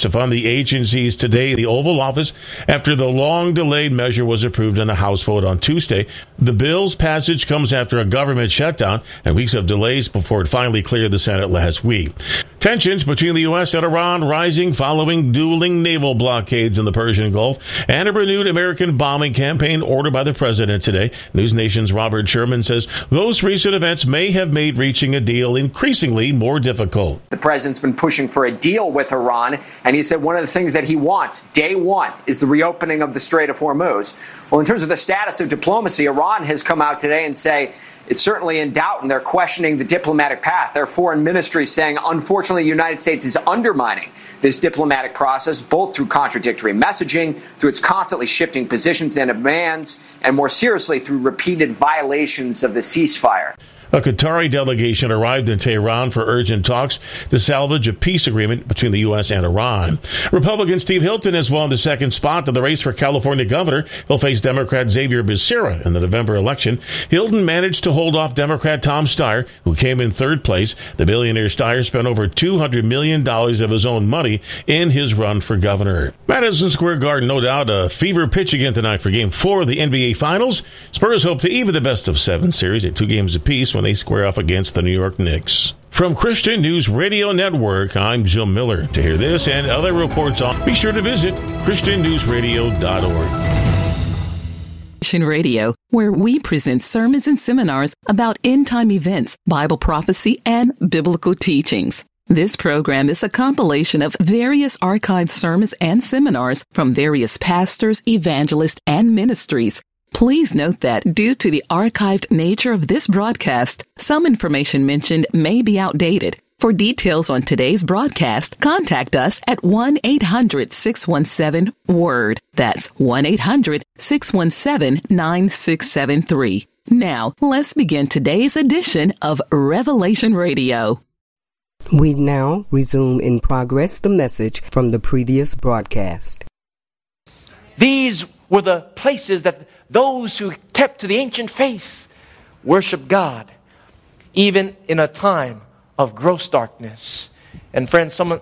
to fund the agencies today in the Oval Office after the long-delayed measure was approved in a House vote on Tuesday. The bill's passage comes after a government shutdown and weeks of delays before it finally cleared the Senate last week. Tensions between the U.S. and Iran rising following dueling naval blockades in the Persian Gulf and a renewed American bombing campaign ordered by the president today. News Nation's Robert Sherman says those recent events may have made reaching a deal increasingly more difficult. The president's been pushing for a deal with Iran, and he said one of the things that he wants, day one, is the reopening of the Strait of Hormuz. Well, in terms of the status of diplomacy, Iran has come out today and say it's certainly in doubt, and they're questioning the diplomatic path. Their foreign ministry saying, unfortunately, the United States is undermining this diplomatic process, both through contradictory messaging, through its constantly shifting positions and demands, and more seriously, through repeated violations of the ceasefire. A Qatari delegation arrived in Tehran for urgent talks to salvage a peace agreement between the U.S. and Iran. Republican Steve Hilton has won the second spot in the race for California governor. He'll face Democrat Xavier Becerra in the November election. Hilton managed to hold off Democrat Tom Steyer, who came in third place. The billionaire Steyer spent over $200 million of his own money in his run for governor. Madison Square Garden, no doubt, a fever pitch again tonight for Game 4 of the NBA Finals. Spurs hope to even the best-of-7 series at 2 games apiece when they square off against the New York Knicks. From Christian News Radio Network, I'm Jim Miller. To hear this and other reports be sure to visit ChristianNewsRadio.org. Radio, where we present sermons and seminars about end-time events, Bible prophecy, and biblical teachings. This program is a compilation of various archived sermons and seminars from various pastors, evangelists, and ministries. Please note that due to the archived nature of this broadcast, some information mentioned may be outdated. For details on today's broadcast, contact us at 1-800-617-WORD. That's 1-800-617-9673. Now, let's begin today's edition of Revelation Radio. We now resume in progress the message from the previous broadcast. These were the places that those who kept to the ancient faith worship God, even in a time of gross darkness. And friends, some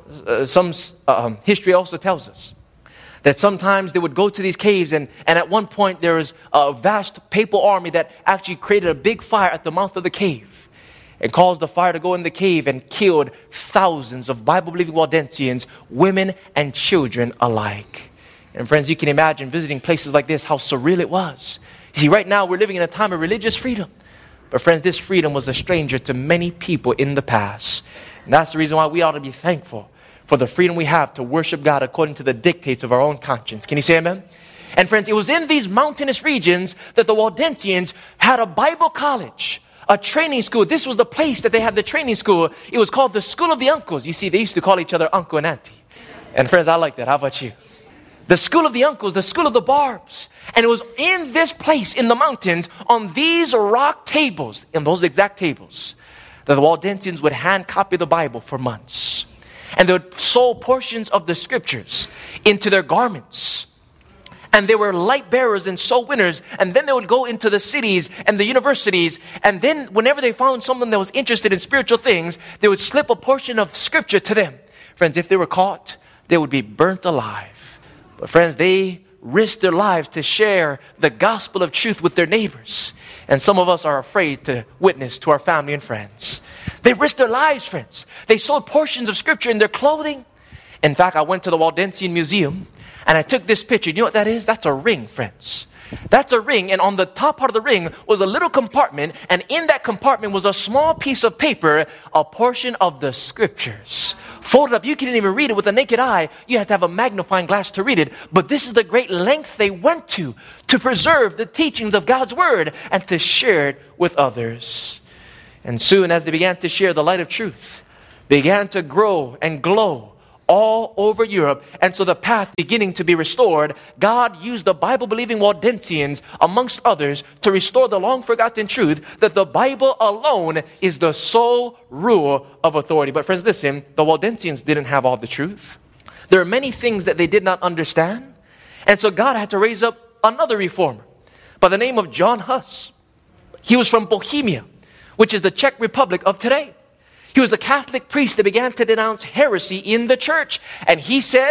history also tells us that sometimes they would go to these caves, and at one point there was a vast papal army that actually created a big fire at the mouth of the cave and caused the fire to go in the cave and killed thousands of Bible-believing Waldensians, women and children alike. And friends, you can imagine visiting places like this, how surreal it was. You see, right now we're living in a time of religious freedom. But friends, this freedom was a stranger to many people in the past. And that's the reason why we ought to be thankful for the freedom we have to worship God according to the dictates of our own conscience. Can you say amen? And friends, it was in these mountainous regions that the Waldensians had a Bible college, a training school. This was the place that they had the training school. It was called the School of the Uncles. You see, they used to call each other uncle and auntie. And friends, I like that. How about you? The School of the Uncles, the School of the Barbs. And it was in this place in the mountains, on these rock tables, in those exact tables, that the Waldensians would hand copy the Bible for months. And they would sew portions of the scriptures into their garments. And they were light bearers and soul winners. And then they would go into the cities and the universities. And then whenever they found someone that was interested in spiritual things, they would slip a portion of scripture to them. Friends, if they were caught, they would be burnt alive. But friends, they risked their lives to share the gospel of truth with their neighbors. And some of us are afraid to witness to our family and friends. They risked their lives, friends. They sewed portions of scripture in their clothing. In fact, I went to the Waldensian Museum and I took this picture. You know what that is? That's a ring, friends. That's a ring, and on the top part of the ring was a little compartment, and in that compartment was a small piece of paper, a portion of the scriptures. Folded up, you couldn't even read it with a naked eye. You had to have a magnifying glass to read it. But this is the great length they went to preserve the teachings of God's word and to share it with others. And soon as they began to share the light of truth, began to grow and glow all over Europe. And so the path beginning to be restored, God used the Bible-believing Waldensians, amongst others, to restore the long-forgotten truth that the Bible alone is the sole rule of authority. But friends, listen, the Waldensians didn't have all the truth. There are many things that they did not understand. And so God had to raise up another reformer by the name of John Hus. He was from Bohemia, which is the Czech Republic of today. He was a Catholic priest that began to denounce heresy in the church. And he said